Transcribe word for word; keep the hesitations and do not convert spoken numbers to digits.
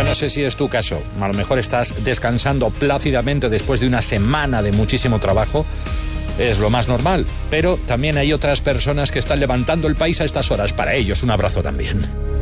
Yo no sé si es tu caso. A lo mejor estás descansando plácidamente después de una semana de muchísimo trabajo. Es lo más normal. Pero también hay otras personas que están levantando el país a estas horas. Para ellos, un abrazo también.